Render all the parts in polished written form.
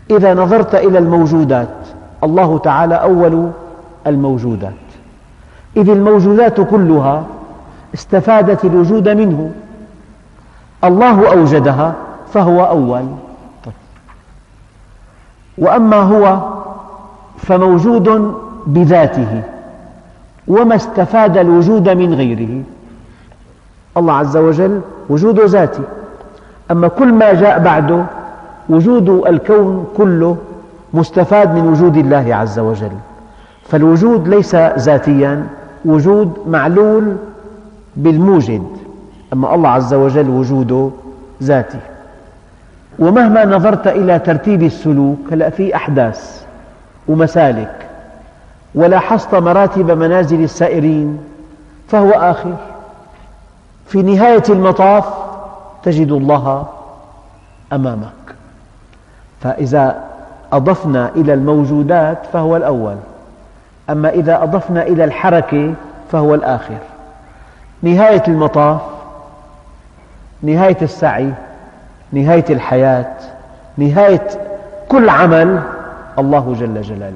إذا نظرت إلى الموجودات، الله تعالى أول الموجودات، إذ الموجودات كلها استفادت الوجود منه، الله أوجدها فهو أول. وأما هو فموجود بذاته، وما استفاد الوجود من غيره. الله عز وجل وجود ذاتي، أما كل ما جاء بعده وجود الكون كله مستفاد من وجود الله عز وجل، فالوجود ليس ذاتيا، وجود معلول بالموجد، أما الله عز وجل وجوده ذاتي. ومهما نظرت إلى ترتيب السلوك، هلأ في أحداث ومسالك، ولاحظت مراتب منازل السائرين، فهو آخر. في نهاية المطاف تجد الله أمامك. فإذا أضفنا إلى الموجودات فهو الأول، أما إذا أضفنا إلى الحركة فهو الآخر. نهاية المطاف، نهاية السعي، نهاية الحياة، نهاية كل عمل الله جل جلاله،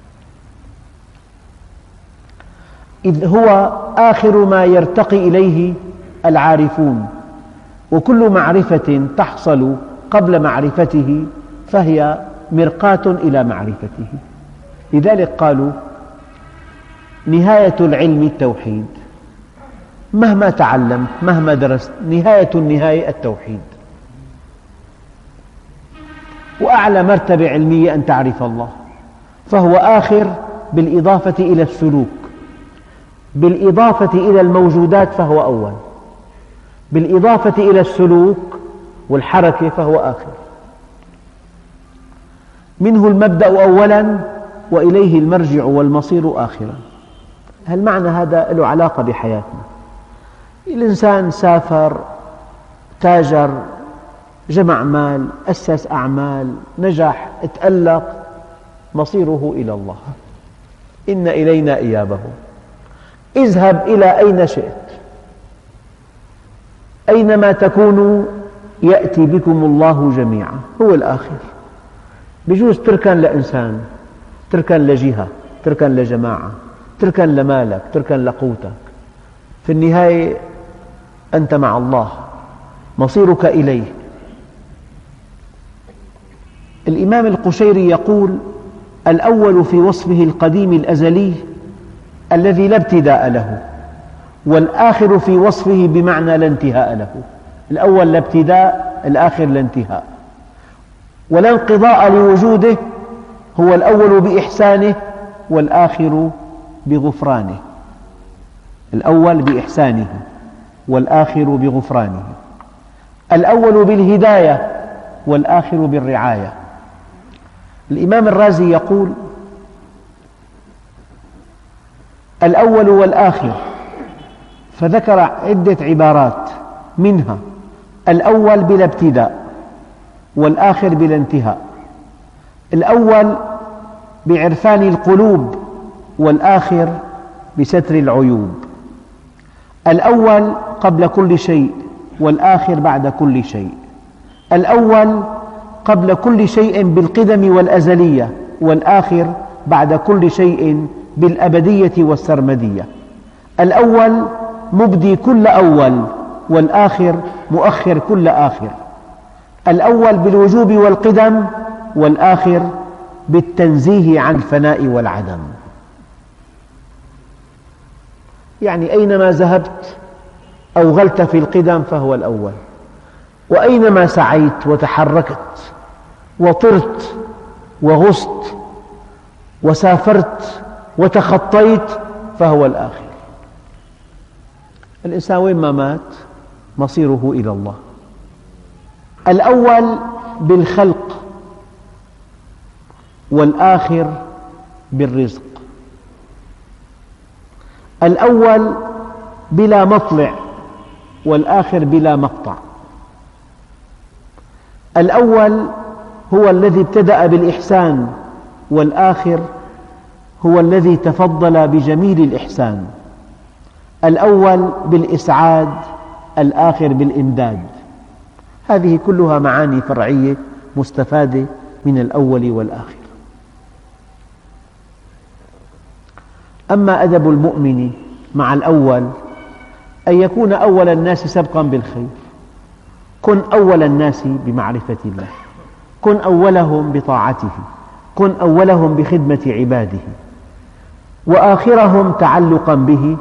إذ هو آخر ما يرتقي إليه العارفون، وكل معرفة تحصل قبل معرفته فهي مرقاة إلى معرفته. لذلك قالوا نهاية العلم التوحيد، مهما تعلمت مهما درست نهاية النهاية التوحيد. وأعلى مرتبة علمية أن تعرف الله، فهو آخر بالإضافة إلى السلوك، بالإضافة إلى الموجودات فهو أول، بالإضافة إلى السلوك والحركة فهو آخر. منه المبدأ أولا وإليه المرجع والمصير آخرا. المعنى هذا له علاقة بحياتنا. الإنسان سافر، تاجر، جمع مال، أسس أعمال، نجح، تألق، مصيره إلى الله. إن إلينا إيابهم. اذهب إلى أين شئت، أينما تكونوا يأتي بكم الله جميعا. هو الآخر. بجوز تركن لإنسان، تركن لجهة، تركن لجماعة، تركن لمالك، تركن لقوتك، في النهاية أنت مع الله، مصيرك إليه. الإمام القشيري يقول: الأول في وصفه القديم الأزلي الذي لا ابتداء له، والآخر في وصفه بمعنى لا انتهاء له. الأول لا ابتداء، الآخر لا انتهاء، ولا انقضاء لوجوده. هو الأول بإحسانه والآخر بغفرانه. الأول بإحسانه والآخر بغفرانه. الأول بالهداية والآخر بالرعاية. الإمام الرازي يقول: الأول والآخر، فذكر عدة عبارات، منها الأول بلا ابتداء، والآخر بلا انتهاء. الأول بعرفان القلوب، والآخر بستر العيوب. الأول قبل كل شيء، والآخر بعد كل شيء. الأول قبل كل شيء بالقدم والأزلية، والآخر بعد كل شيء بالأبدية والسرمدية. الأول مبدي كل أول، والآخر مؤخر كل آخر. الأول بالوجوب والقدم، والآخر بالتنزيه عن الفناء والعدم. يعني أينما ذهبت أوغلت في القدم فهو الأول، وأينما سعيت وتحركت وطرت وغصت وسافرت وتخطيت فهو الآخر. الإنسان وين ما مات مصيره إلى الله. الأول بالخلق، والآخر بالرزق. الأول بلا مطلع، والآخر بلا مقطع. الأول هو الذي ابتدأ بالإحسان، والآخر هو الذي تفضل بجميل الإحسان. الأول بالإسعاد، الآخر بالإمداد. هذه كلها معاني فرعية مستفادة من الأول والآخر. أما أدب المؤمن مع الأول أن يكون أول الناس سبقا بالخير. كن أول الناس بمعرفة الله، كن أولهم بطاعته، كن أولهم بخدمة عباده، وآخرهم تعلقا به.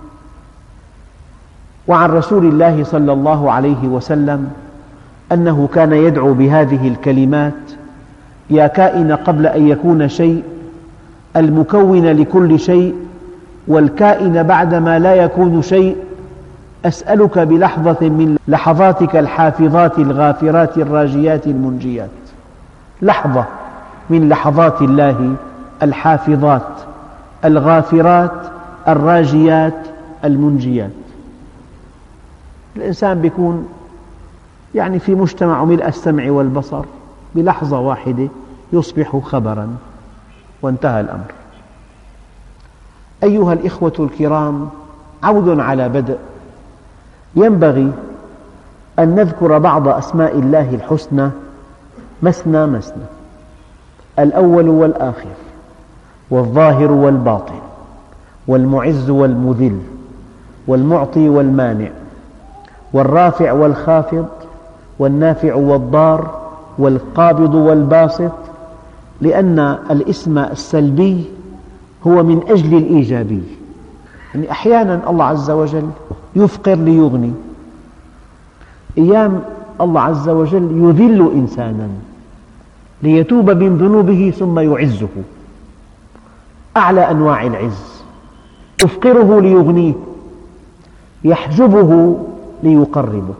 وعن رسول الله صلى الله عليه وسلم أنه كان يدعو بهذه الكلمات: يا كائن قبل أن يكون شيء، المكون لكل شيء، والكائن بعدما لا يكون شيء، أسألك بلحظة من لحظاتك الحافظات الغافرات الراجيات المنجيات. لحظة من لحظات الله الحافظات الغافرات الراجيات المنجيات. الإنسان يكون في مجتمع ملء السمع والبصر، بلحظة واحدة يصبح خبرا وانتهى الأمر. أيها الإخوة الكرام، عود على بدء. ينبغي أن نذكر بعض أسماء الله الحسنى مثنى مثنى: الأول والآخر، والظاهر والباطن، والمعز والمذل، والمعطي والمانع، والرافع والخافض، والنافع والضار، والقابض والباسط، لأن الاسم السلبي هو من أجل الإيجابي. أحيانا الله عز وجل يفقر ليغني، أيام الله عز وجل يذل إنسانا ليتوب من ذنوبه ثم يعزه، أعلى أنواع العز. يفقره ليغنيه، يحجبه ليقربه،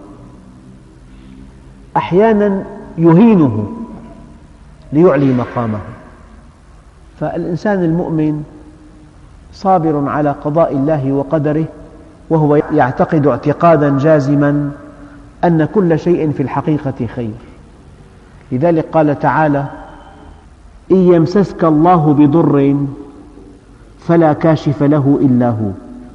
أحيانا يهينه ليعلي مقامه. فالإنسان المؤمن صابر على قضاء الله وقدره، وهو يعتقد اعتقادا جازما أن كل شيء في الحقيقة خير. لذلك قال تعالى: إن يمسسك الله بضر فلا كاشف له إلا هو،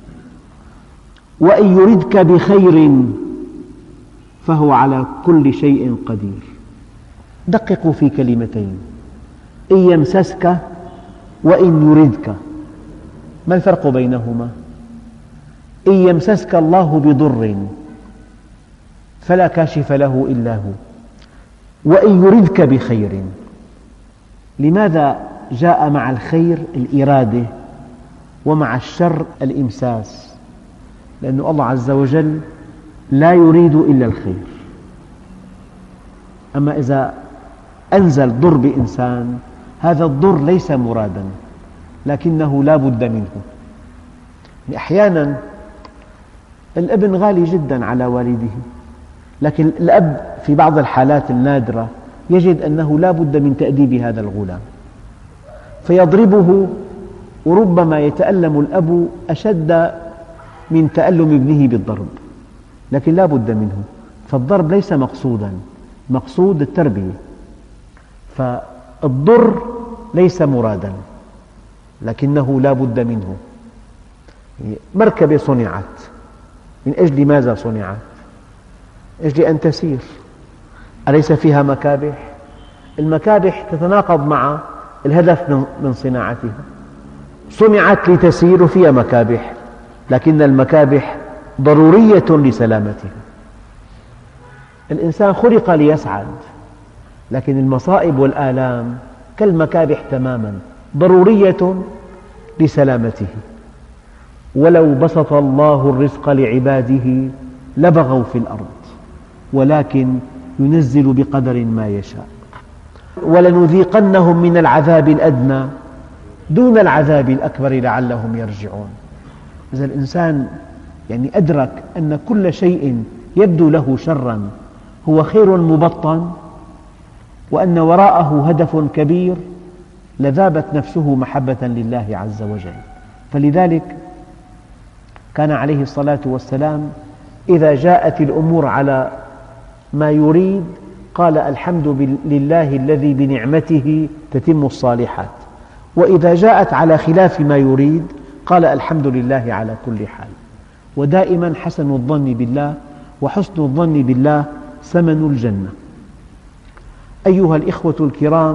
وإن يردك بخير فهو على كل شيء قدير. دققوا في كلمتين: إن يمسسك وإن يردك. ما الفرق بينهما؟ إن يمسسك الله بضر فلا كاشف له إلا هو، وإن يردك بخير. لماذا جاء مع الخير الإرادة ومع الشر الإمساس؟ لأن الله عز وجل لا يريد إلا الخير. أما إذا أنزل ضر بإنسان، هذا الضر ليس مرادا لكنه لا بد منه. أحيانا الابن غالي جدا على والده، لكن الأب في بعض الحالات النادرة يجد أنه لا بد من تأديب هذا الغلام فيضربه، وربما يتألم الأب أشد من تألم ابنه بالضرب، لكن لا بد منه. فالضرب ليس مقصودا، مقصود التربية. فالضر ليس مرادا لكنه لا بد منه. مركبة صنعت، من أجل ماذا صنعت؟ أجل أن تسير، أليس فيها مكابح؟ المكابح تتناقض مع الهدف من صناعتها. صنعت لتسير وفيها مكابح، لكن المكابح ضرورية لسلامتها. الإنسان خلق ليسعد، لكن المصائب والآلام كالمكابح تماما، ضرورية لسلامته. ولو بسط الله الرزق لعباده لبغوا في الأرض ولكن ينزل بقدر ما يشاء. ولنذيقنهم من العذاب الأدنى دون العذاب الأكبر لعلهم يرجعون. إذا الإنسان أدرك أن كل شيء يبدو له شرا هو خير مبطن، وأن وراءه هدف كبير، لذابت نفسه محبة لله عز وجل. فلذلك كان عليه الصلاة والسلام إذا جاءت الأمور على ما يريد قال: الحمد لله الذي بنعمته تتم الصالحات. وإذا جاءت على خلاف ما يريد قال: الحمد لله على كل حال. ودائما حسن الظن بالله، وحسن الظن بالله ثمن الجنة. أيها الإخوة الكرام،